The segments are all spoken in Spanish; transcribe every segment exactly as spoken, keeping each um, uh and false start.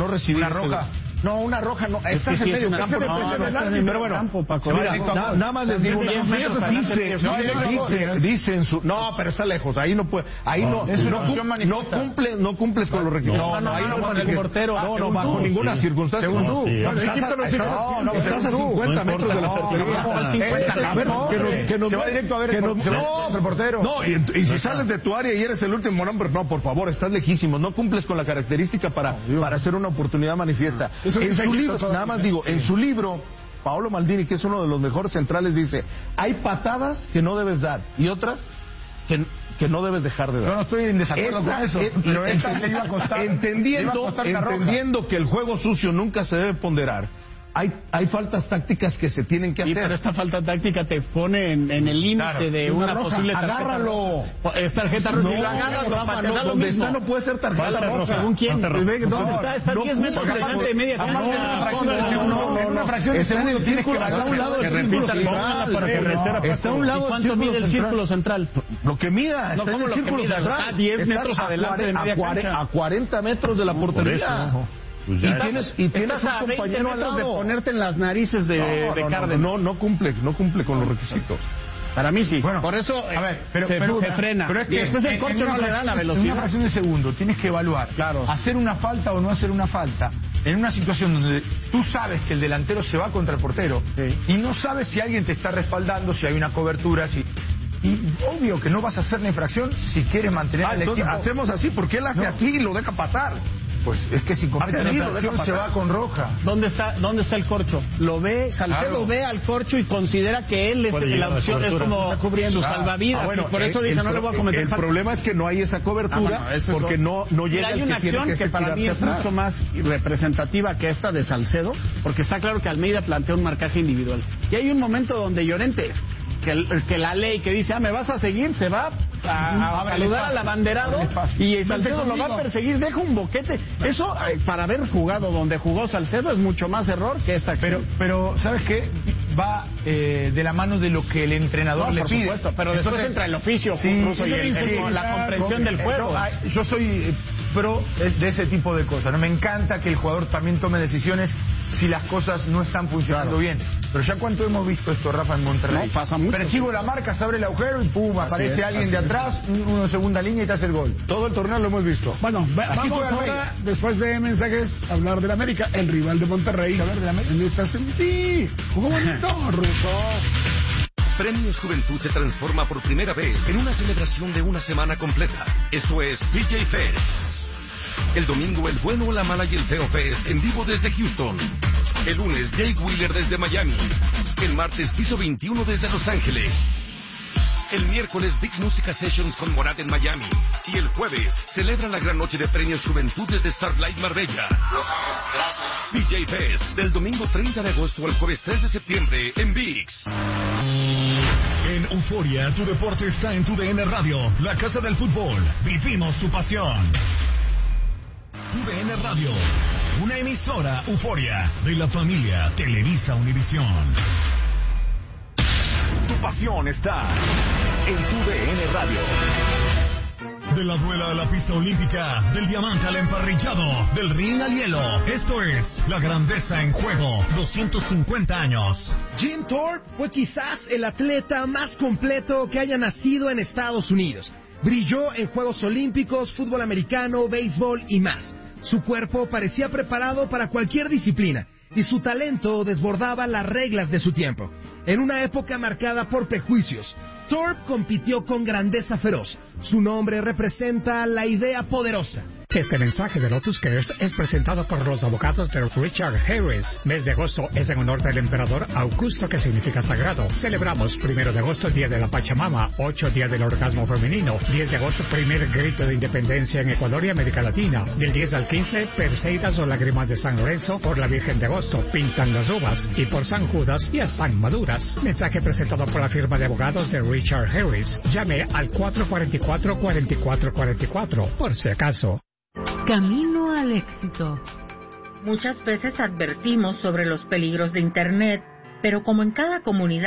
no recibir una roja. Este... No, una roja no. Es Estás que en sí medio es campo. No, No, no, no, estás en pero bueno, campo, Paco. Mira, na, nada más les digo, dice, dice en su, no, pero está lejos, ahí no puede, ahí no, no, no cumple, no cumples con los requisitos. No, no, ahí no con el portero. No, no, bajo ninguna circunstancia. Según tú. No, no, estás a cincuenta metros de la portería. Que se va directo a ver el portero. No, y si sales de tu área y eres el último hombre, no, por favor, estás lejísimo, no cumples con la característica para para hacer una oportunidad manifiesta. En su libro, nada más digo, en su libro, Paolo Maldini, que es uno de los mejores centrales, dice, hay patadas que no debes dar y otras que, que no debes dejar de dar. Yo no estoy en desacuerdo esta, con eso, eh, pero esta le iba a costar, entendiendo, iba a costar entendiendo que el juego sucio nunca se debe ponderar. Hay, hay faltas tácticas que se tienen que hacer. Sí, pero esta falta táctica te pone en, en el límite claro, de una, una posible tarjeta. Agárralo. Es tarjeta roja. No, si lo agarras, Rafa, no, donde está no puede ser tarjeta roja. ¿Según quién? ¿Dónde está? Está diez metros delante de media cancha. En una fracción de segundo círculo. Está a un lado del círculo central. Está a un lado del círculo central. ¿Cuánto mide el círculo central? Lo que mida. No, como lo que mida. Está diez metros adelante de media cancha. A cuarenta metros de la portería. Pues y tienes, y tienes a veinte metros de ponerte en las narices de, no, de no, Cárdenas. No, no cumple, no cumple con los requisitos. Para mí sí. Bueno, por eso a ver, pero, se, pero, se frena. Pero es que después el corcho no le da la velocidad. En una fracción de segundo tienes que evaluar, claro, hacer una falta o no hacer una falta. En una situación donde tú sabes que el delantero se va contra el portero sí. y no sabes si alguien te está respaldando, si hay una cobertura, si... Y obvio que no vas a hacer la infracción si quieres mantener ah, al equipo. Hacemos así, porque él hace no. así y lo deja pasar. Pues es que si comete la infracción se va con roja. ¿Dónde está, dónde está el corcho? Lo ve, Salcedo claro. ve al corcho y considera que él es la opción, es como su ah, salvavidas. Ah, bueno, y por eso el, dice, el, no le voy a cometer El falta. problema es que no hay esa cobertura ah, bueno, porque no, no llega y hay una que acción que, que para mí es atrás. mucho más representativa que esta de Salcedo, porque está claro que Almeida plantea un marcaje individual. Y hay un momento donde Llorente... Que, que la ley que dice, ah, me vas a seguir, se va a, a saludar al abanderado y Salcedo lo va a perseguir, deja un boquete. Eso, eh, para haber jugado donde jugó Salcedo, es mucho más error que esta acción. Pero, pero ¿sabes qué? Va eh, de la mano de lo que el entrenador no, le por pide. Supuesto, pero Entonces, después entra el oficio sí, incluso sí, y el, sí, el, la comprensión del juego. Yo, yo soy pro de ese tipo de cosas. No me encanta que el jugador también tome decisiones si las cosas no están funcionando claro. bien. Pero ya cuánto hemos visto esto, Rafa, en Monterrey. No, pasa mucho. Persigo sí. la marca, se abre el agujero y pum, así aparece es, alguien de atrás, es. uno de segunda línea y te hace el gol. Todo el torneo lo hemos visto. Bueno, así vamos ahora, después de mensajes, a hablar del América, el rival de Monterrey. ¿Hablar del América? En esta sem- sí, jugó bonito, Ruso. Premios Juventud se transforma por primera vez en una celebración de una semana completa. Esto es P J Fest. El domingo, el bueno, la mala y el feo Fest en vivo desde Houston. El lunes, Jake Wheeler desde Miami. El martes, Piso veintiuno desde Los Ángeles. El miércoles, Big Música Sessions con Morat en Miami. Y el jueves, celebra la gran noche de Premios Juventud desde Starlight Marbella. Gracias. P J Fest, del domingo treinta de agosto al jueves tres de septiembre en ViX. En Euforia, tu deporte está en tu D N Radio, la casa del fútbol. Vivimos tu pasión. Tu D N Radio, una emisora Euforia de la familia Televisa Univisión. Tu pasión está en tu D N Radio. De la duela a la pista olímpica, del diamante al emparrillado, del ring al hielo. Esto es La Grandeza en Juego, doscientos cincuenta años. Jim Thorpe fue quizás el atleta más completo que haya nacido en Estados Unidos. Brilló en Juegos Olímpicos, fútbol americano, béisbol y más. Su cuerpo parecía preparado para cualquier disciplina y su talento desbordaba las reglas de su tiempo. En una época marcada por prejuicios, Thorpe compitió con grandeza feroz. Su nombre representa la idea poderosa. Este mensaje de Lotus Cares es presentado por los abogados de Richard Harris. Mes de agosto es en honor del emperador Augusto, que significa sagrado. Celebramos primero de agosto, Día de la Pachamama, ocho Día del Orgasmo Femenino, diez de agosto, primer grito de independencia en Ecuador y América Latina. Del diez al quince, Perseidas o Lágrimas de San Lorenzo, por la Virgen de Agosto, pintan las uvas, y por San Judas ya están maduras. Mensaje presentado por la firma de abogados de Richard Harris. Llame al cuatro cuatro cuatro, cuatro cuatro cuatro cuatro, por si acaso. Camino al éxito. Muchas veces advertimos sobre los peligros de Internet, pero como en cada comunidad,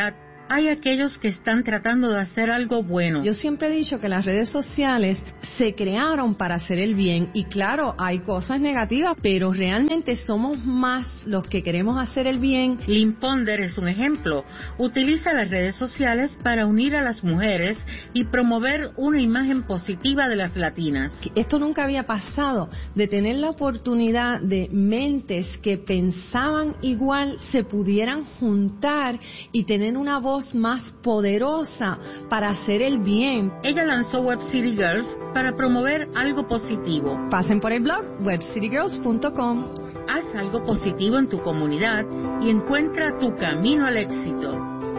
hay aquellos que están tratando de hacer algo bueno. Yo siempre he dicho que las redes sociales se crearon para hacer el bien y claro, hay cosas negativas, pero realmente somos más los que queremos hacer el bien. Lynn Ponder es un ejemplo. Utiliza las redes sociales para unir a las mujeres y promover una imagen positiva de las latinas. Esto nunca había pasado, de tener la oportunidad de mentes que pensaban igual se pudieran juntar y tener una voz más poderosa para hacer el bien. Ella lanzó Web City Girls para promover algo positivo. Pasen por el blog web city girls punto com. Haz algo positivo en tu comunidad y encuentra tu camino al éxito.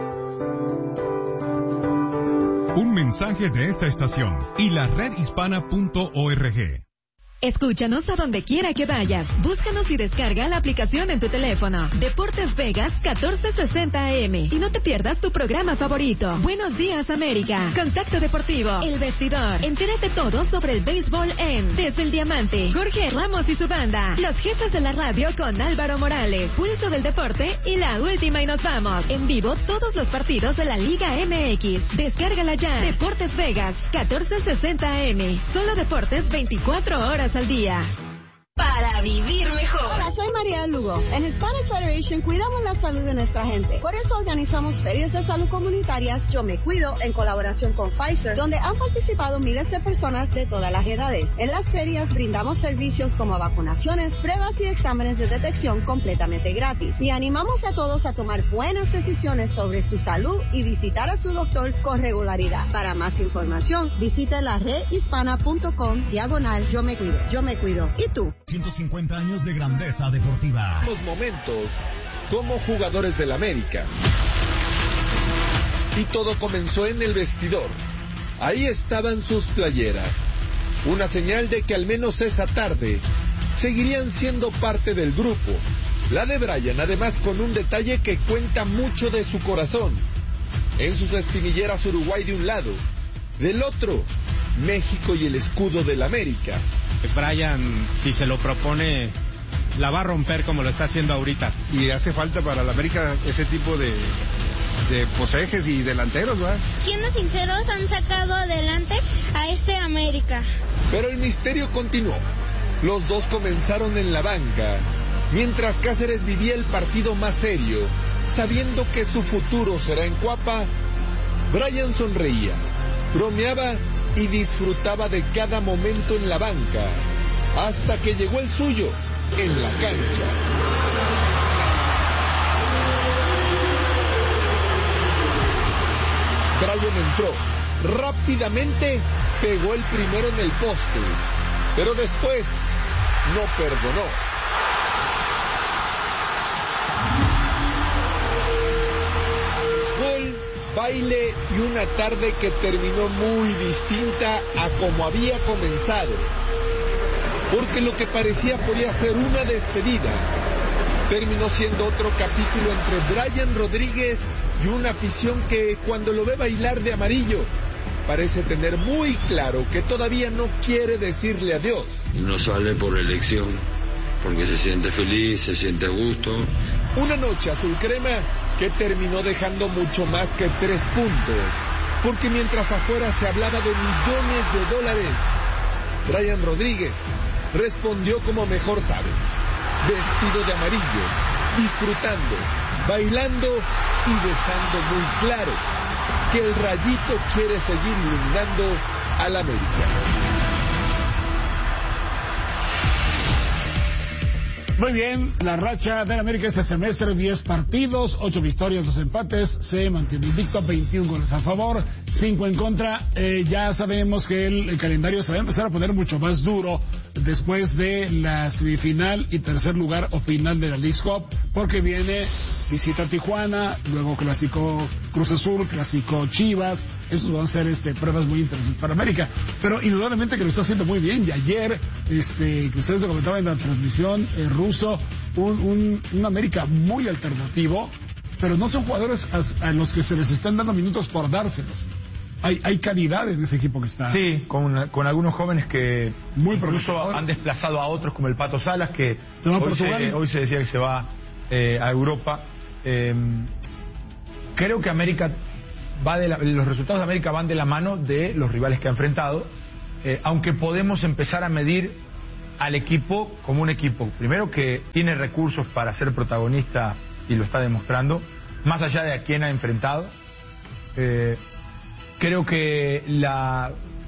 Un mensaje de esta estación y la red hispana punto org. Escúchanos a donde quiera que vayas. Búscanos y descarga la aplicación en tu teléfono. Deportes Vegas catorce sesenta A M. Y no te pierdas tu programa favorito. Buenos días, América. Contacto Deportivo. El Vestidor. Entérate todo sobre el béisbol en Desde el Diamante. Jorge Ramos y su banda. Los jefes de la radio con Álvaro Morales. Pulso del Deporte y la última y nos vamos. En vivo todos los partidos de la Liga M X. Descárgala ya. Deportes Vegas catorce sesenta A M. Solo deportes veinticuatro horas al día. Para vivir mejor. Hola, soy María Lugo. En Hispanic Federation cuidamos la salud de nuestra gente. Por eso organizamos ferias de salud comunitarias Yo Me Cuido en colaboración con Pfizer, donde han participado miles de personas de todas las edades. En las ferias brindamos servicios como vacunaciones, pruebas y exámenes de detección completamente gratis. Y animamos a todos a tomar buenas decisiones sobre su salud y visitar a su doctor con regularidad. Para más información, visite la red hispana punto com diagonal Yo Me Cuido. Yo Me Cuido. ¿Y tú? ciento cincuenta años de grandeza deportiva. Los momentos como jugadores del América. Y todo comenzó en el vestidor. Ahí estaban sus playeras. Una señal de que al menos esa tarde seguirían siendo parte del grupo. La de Brian, además, con un detalle que cuenta mucho de su corazón. En sus espinilleras Uruguay de un lado, del otro México y el escudo del América. Brian, si se lo propone, la va a romper como lo está haciendo ahorita. Y hace falta para la América ese tipo de, de posejes y delanteros, ¿verdad? Siendo sinceros, han sacado adelante a este América. Pero el misterio continuó. Los dos comenzaron en la banca, mientras Cáceres vivía el partido más serio, sabiendo que su futuro será en Cuapa. Brian sonreía, bromeaba y disfrutaba de cada momento en la banca, hasta que llegó el suyo en la cancha. Brian entró, rápidamente pegó el primero en el poste, pero después no perdonó. Gol, baile y una tarde que terminó muy distinta a como había comenzado, porque lo que parecía podía ser una despedida terminó siendo otro capítulo entre Brian Rodríguez y una afición que, cuando lo ve bailar de amarillo, parece tener muy claro que todavía no quiere decirle adiós. No sale por elección, porque se siente feliz, se siente a gusto. Una noche azul crema que terminó dejando mucho más que tres puntos, porque mientras afuera se hablaba de millones de dólares, Brian Rodríguez respondió como mejor sabe, vestido de amarillo, disfrutando, bailando y dejando muy claro que el rayito quiere seguir iluminando al América. Muy bien, la racha del América este semestre, diez partidos, ocho victorias, dos empates, se mantiene invicto, veintiún goles a favor, cinco en contra. Eh, ya sabemos que el, el calendario se va a empezar a poner mucho más duro después de la semifinal y tercer lugar o final de la Leagues Cup, porque viene visita a Tijuana, luego clásico Cruz Azul, clásico Chivas. Esos van a ser este, pruebas muy interesantes para América, pero indudablemente que lo está haciendo muy bien. Y ayer, este, que ustedes lo comentaban en la transmisión, eh, ruso, un, un, un América muy alternativo, pero no son jugadores a, a los que se les están dando minutos por dárselos. Hay, hay calidad en ese equipo que está. Sí, con, con algunos jóvenes que muy incluso han desplazado a otros, como el Pato Salas, que hoy se, hoy se decía que se va eh, a Europa. Eh, creo que América va de la, los resultados de América van de la mano de los rivales que ha enfrentado, eh, aunque podemos empezar a medir al equipo como un equipo, primero que tiene recursos para ser protagonista y lo está demostrando, más allá de a quién ha enfrentado. Eh, creo que la,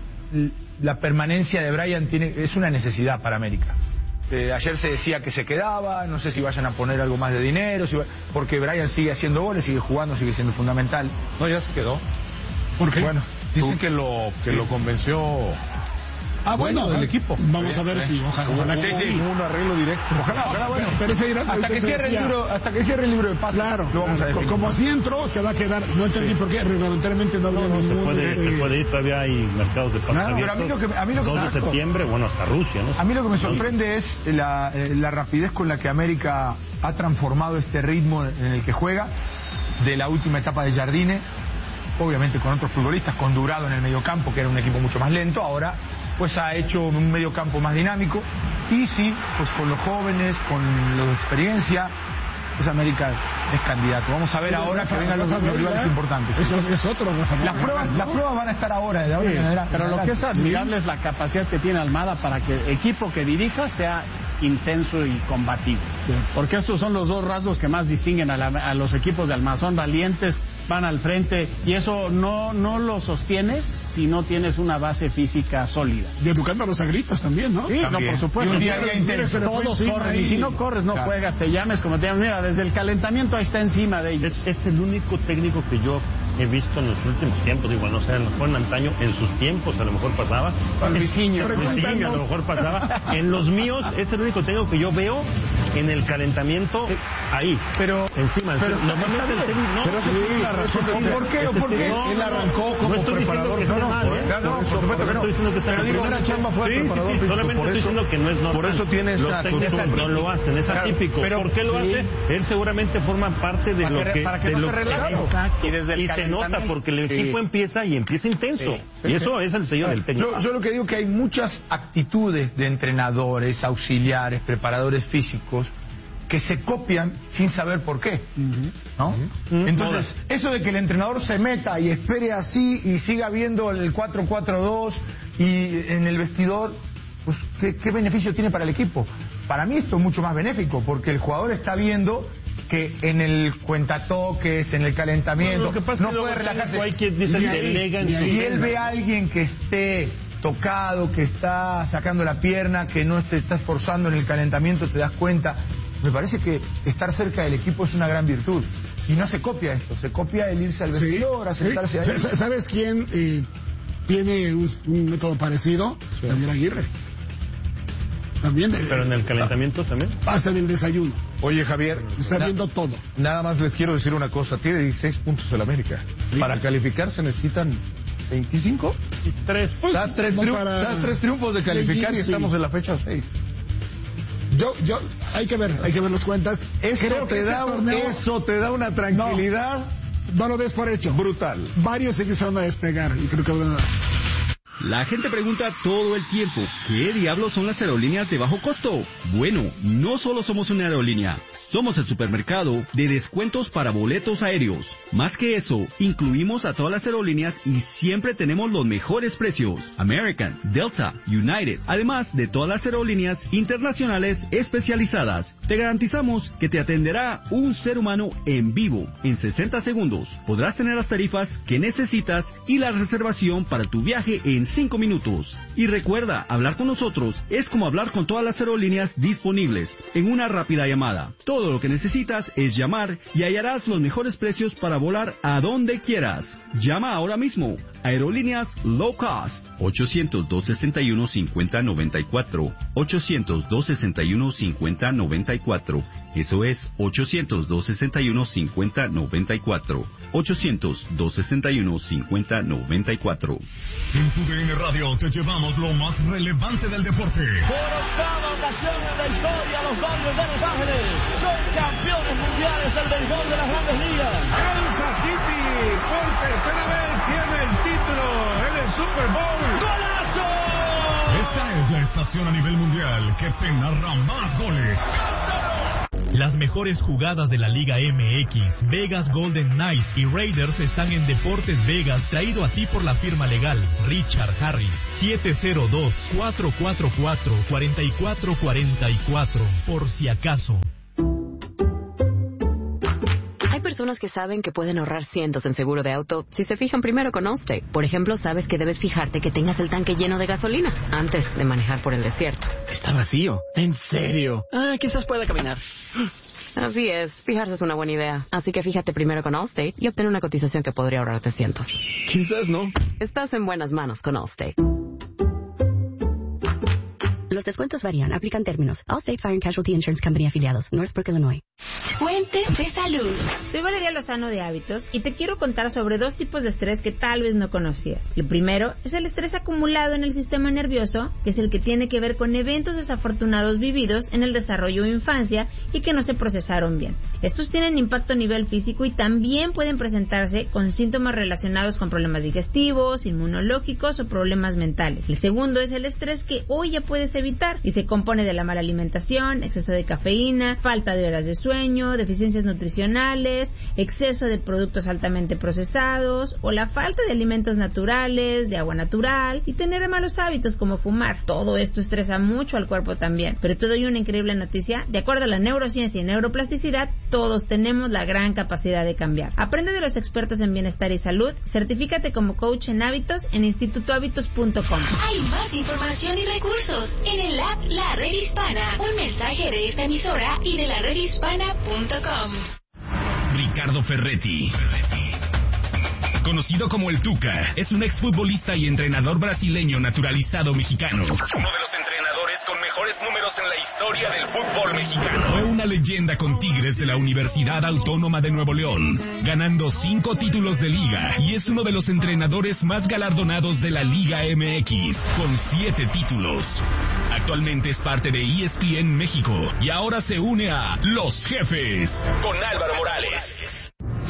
la permanencia de Brian tiene, es una necesidad para América. Eh, ayer se decía que se quedaba, no sé si vayan a poner algo más de dinero, si va, porque Brian sigue haciendo goles, sigue jugando, sigue siendo fundamental. No, ya se quedó. ¿Por qué? Bueno, dicen que lo que sí. lo convenció. Ah, bueno, del equipo. Vamos a ver si ojalá. ojalá sí, sí. un arreglo directo. Ojalá, ojalá, bueno. Pero ese dirá, hasta que cierre el libro, hasta que cierre el libro de paz. Claro. Lo vamos a definir. Como así entró, se va a quedar. No entendí sí. por qué reglamentariamente no había no, no, ningún. Se puede, este... se puede ir, todavía hay mercados de paz claro, pero a mí lo que a mí lo que dos de septiembre, bueno, hasta Rusia, ¿no? A mí lo que me sorprende es la, la rapidez con la que América ha transformado este ritmo en el que juega de la última etapa de Jardine, obviamente con otros futbolistas, con Durado en el mediocampo, que era un equipo mucho más lento, ahora pues ha hecho un mediocampo más dinámico, y sí, pues con los jóvenes, con los de experiencia, pues América es candidato. Vamos a ver pero ahora Rafa, que vengan los, Rafa, los rivales importantes. Eso es otro, Rafa, las pruebas, las pruebas van a estar ahora, de ahora sí, en adelante. Pero lo que es admirable es la capacidad que tiene Almada para que el equipo que dirija sea intenso y combativo. Sí. Porque estos son los dos rasgos que más distinguen a, la, a los equipos de Almada. Son valientes, van al frente, y eso no, no lo sostienes si no tienes una base física sólida. Y educando a los agritos también, ¿no? Sí, también. No, por supuesto. Y un día a día intenso. Todos corren, y si no corres, no claro. juegas, te llames como te llames. Mira, desde el calentamiento ahí está encima de ellos. Es, es el único técnico que yo he visto en los últimos tiempos, digo, no sé, a lo mejor en antaño, en sus tiempos a lo mejor pasaba. Luisinho. Luisinho a lo mejor pasaba. En los míos es el único técnico que yo veo en el calentamiento ahí. Pero encima, pero normalmente el técnico no. Pero sí, la razón de ¿por qué? ¿Por qué? No, él arrancó como no estoy preparador diciendo que no, mal, ¿eh? no, no, por supuesto que no. Estoy diciendo que está pero digo, primera chamba fue sí, preparador sí, sí, físico, solamente por estoy eso, diciendo que no es normal. por eso tiene esa costumbre. No lo hacen, es atípico. Pero, ¿por qué lo sí. hace? Él seguramente forma parte de para lo que, que para que de no lo se relaje. Exacto. Y desde el y se nota porque el equipo sí. empieza y empieza intenso. Sí. Y eso es el sello del técnico. Yo, yo lo que digo que hay muchas actitudes de entrenadores, auxiliares, preparadores físicos que se copian sin saber por qué, ¿no? Uh-huh. Entonces, uh-huh. eso de que el entrenador se meta y espere así y siga viendo el cuatro cuatro dos y en el vestidor, pues ¿qué, qué beneficio tiene para el equipo? Para mí esto es mucho más benéfico, porque el jugador está viendo que en el cuentatoques, en el calentamiento, no, no puede relajarse. Hay que dice, si, delegan, si, si él ve a alguien que esté tocado, que está sacando la pierna, que no se está esforzando en el calentamiento, te das cuenta. Me parece que estar cerca del equipo es una gran virtud. Y no se copia esto, se copia el irse al vestidor, sí, sentarse sí. ahí. ¿Sabes quién eh, tiene un, un método parecido? Sí. Javier Aguirre. También. Eh, Pero en el calentamiento ah, también. Pasa en el desayuno. Oye, Javier. Está na- viendo todo. Nada más les quiero decir una cosa. Tiene dieciséis puntos el América. Sí. Para calificar se necesitan veinticinco. Tres. Pues, da, tres no triunf- para... da tres triunfos de calificar y estamos en la fecha seis. Yo, yo, hay que ver, hay que ver las cuentas. Eso Creo te da, este torneo... eso te da una tranquilidad. No, no lo des por hecho. Brutal. Varios se empezaron a despegar y creo que van a... La gente pregunta todo el tiempo, ¿qué diablos son las aerolíneas de bajo costo? Bueno, no solo somos una aerolínea, somos el supermercado de descuentos para boletos aéreos. Más que eso, incluimos a todas las aerolíneas y siempre tenemos los mejores precios. American, Delta, United, además de todas las aerolíneas internacionales especializadas. Te garantizamos que te atenderá un ser humano en vivo en sesenta segundos. Podrás tener las tarifas que necesitas y la reservación para tu viaje en cinco minutos. Y recuerda, hablar con nosotros es como hablar con todas las aerolíneas disponibles en una rápida llamada. Todo lo que necesitas es llamar y hallarás los mejores precios para volar a donde quieras. Llama ahora mismo. Aerolíneas Low Cost. ochocientos, dos sesenta y uno, cincuenta noventa y cuatro. ochocientos, dos sesenta y uno, cincuenta noventa y cuatro. Eso es ochocientos, dos sesenta y uno, cincuenta noventa y cuatro. ochocientos, dos sesenta y uno, cincuenta noventa y cuatro. En tu D N Radio te llevamos lo más relevante del deporte. Por octava ocasión en la historia, los Dodgers de Los Ángeles son campeones mundiales del béisbol de las Grandes Ligas. Kansas City, por tercera vez, tiene el título en el Super Bowl. ¡Golazo! Esta es la estación a nivel mundial que te narra más goles. La Las mejores jugadas de la Liga M X, Vegas Golden Knights y Raiders están en Deportes Vegas, traído a ti por la firma legal Richard Harris. siete cero dos, cuatro cuatro cuatro, cuatro cuatro cuatro cuatro, por si acaso. Hay personas que saben que pueden ahorrar cientos en seguro de auto si se fijan primero con Allstate. Por ejemplo, sabes que debes fijarte que tengas el tanque lleno de gasolina antes de manejar por el desierto. Está vacío. ¿En serio? Ah, quizás pueda caminar. Así es, fijarse es una buena idea. Así que fíjate primero con Allstate y obtén una cotización que podría ahorrarte cientos. Quizás no. Estás en buenas manos con Allstate. Los descuentos varían. Aplican términos. Allstate Fire and Casualty Insurance Company afiliados. Northbrook, Illinois. Fuentes de salud. Soy Valeria Lozano de Hábitos y te quiero contar sobre dos tipos de estrés que tal vez no conocías. Lo primero es el estrés acumulado en el sistema nervioso, que es el que tiene que ver con eventos desafortunados vividos en el desarrollo o infancia y que no se procesaron bien. Estos tienen impacto a nivel físico y también pueden presentarse con síntomas relacionados con problemas digestivos, inmunológicos o problemas mentales. El segundo es el estrés que hoy ya puedes evitar y se compone de la mala alimentación, exceso de cafeína, falta de horas de sueño, deficiencias nutricionales, exceso de productos altamente procesados o la falta de alimentos naturales, de agua natural y tener malos hábitos como fumar. Todo esto estresa mucho al cuerpo también. Pero te doy una increíble noticia. De acuerdo a la neurociencia y neuroplasticidad, todos tenemos la gran capacidad de cambiar. Aprende de los expertos en bienestar y salud. Certifícate como coach en hábitos en instituto hábitos punto com. Hay más información y recursos en el app La Red Hispana. Un mensaje de esta emisora y de la red hispana punto com. Ricardo Ferretti, conocido como el Tuca, es un exfutbolista y entrenador brasileño naturalizado mexicano. Uno de los entrenadores con mejores números en la historia del fútbol mexicano. Fue una leyenda con Tigres de la Universidad Autónoma de Nuevo León, ganando cinco títulos de liga, y es uno de los entrenadores más galardonados de la Liga M X, con siete títulos. Actualmente es parte de E S P N México y ahora se une a Los Jefes con Álvaro Morales.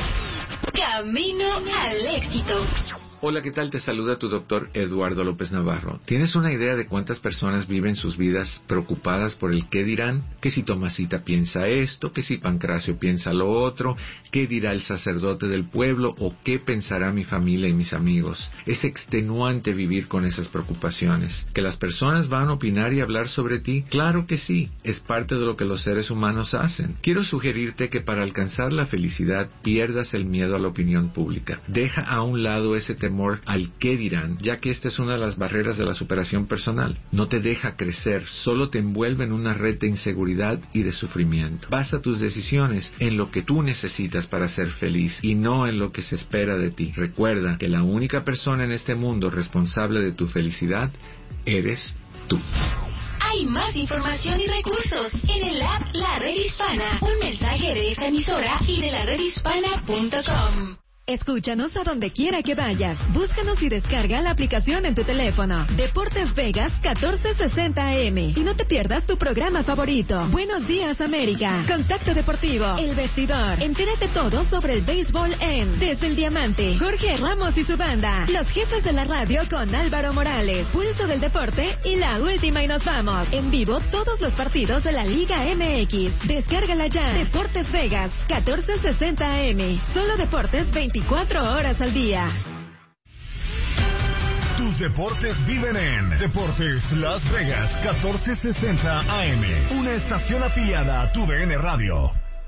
Camino al éxito. Hola, ¿qué tal? Te saluda tu doctor Eduardo López Navarro. ¿Tienes una idea de cuántas personas viven sus vidas preocupadas por el qué dirán? Que si Tomasita piensa esto, que si Pancracio piensa lo otro, qué dirá el sacerdote del pueblo o qué pensará mi familia y mis amigos. Es extenuante vivir con esas preocupaciones. ¿Que las personas van a opinar y hablar sobre ti? Claro que sí, es parte de lo que los seres humanos hacen. Quiero sugerirte que para alcanzar la felicidad pierdas el miedo a la opinión pública. Deja a un lado ese temor al qué dirán, ya que esta es una de las barreras de la superación personal. No te deja crecer, solo te envuelve en una red de inseguridad y de sufrimiento. Basa tus decisiones en lo que tú necesitas para ser feliz y no en lo que se espera de ti. Recuerda que la única persona en este mundo responsable de tu felicidad eres tú. Hay más información y recursos en el app La Red Hispana. Un mensaje de esta emisora y de la red hispana punto com. Escúchanos a donde quiera que vayas. Búscanos y descarga la aplicación en tu teléfono. Deportes Vegas catorce sesenta A M. Y no te pierdas tu programa favorito. Buenos días, América. Contacto Deportivo. El Vestidor. Entérate todo sobre el béisbol en Desde el Diamante. Jorge Ramos y su banda. Los Jefes de la radio con Álvaro Morales. Pulso del Deporte y la última y nos vamos. En vivo todos los partidos de la Liga M X. Descárgala ya. Deportes Vegas catorce sesenta A M. Solo deportes veinticuatro horas al día. Tus deportes viven en Deportes Las Vegas catorce sesenta A M, una estación afiliada a tu D N Radio.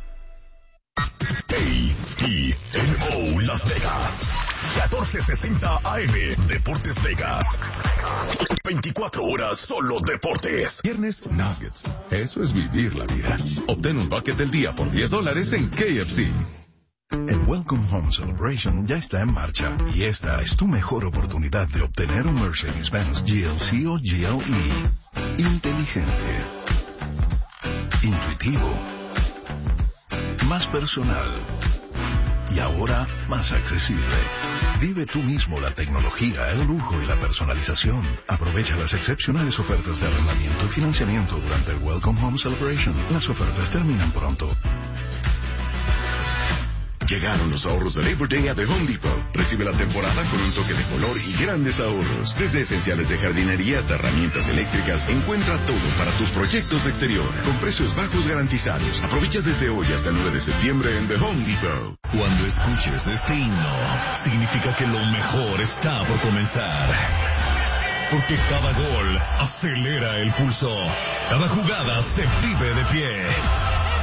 A T N O Las Vegas catorce sesenta A M, Deportes Vegas. veinticuatro horas solo deportes. Viernes Nuggets. Eso es vivir la vida. Obtén un bucket del día por diez dólares en K F C. El Welcome Home Celebration ya está en marcha y esta es tu mejor oportunidad de obtener un Mercedes-Benz G L C o G L E. Inteligente, intuitivo, más personal y ahora más accesible. Vive tú mismo la tecnología, el lujo y la personalización. Aprovecha las excepcionales ofertas de arrendamiento y financiamiento durante el Welcome Home Celebration. Las ofertas terminan pronto. Llegaron los ahorros de Labor Day a The Home Depot. Recibe la temporada con un toque de color y grandes ahorros. Desde esenciales de jardinería hasta herramientas eléctricas, encuentra todo para tus proyectos de exterior. Con precios bajos garantizados. Aprovecha desde hoy hasta el nueve de septiembre en The Home Depot. Cuando escuches este himno, significa que lo mejor está por comenzar. Porque cada gol acelera el pulso. Cada jugada se vive de pie.